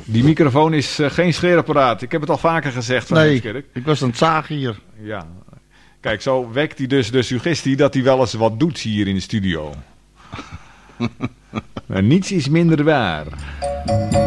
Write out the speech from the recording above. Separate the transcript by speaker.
Speaker 1: Die microfoon is geen scheerapparaat. Ik heb het al vaker gezegd van Heemskerk.
Speaker 2: Ik was aan het zagen hier.
Speaker 1: Ja. Kijk, zo wekt hij dus de suggestie dat hij wel eens wat doet hier in de studio. Maar niets is minder waar.